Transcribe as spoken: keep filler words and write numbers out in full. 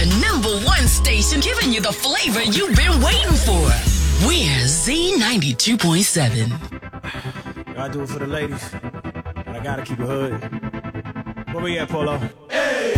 The number one station giving you the flavor you've been waiting for. We're Z ninety-two point seven. I do it for the ladies, but I gotta keep it hood. Where we at, Polo?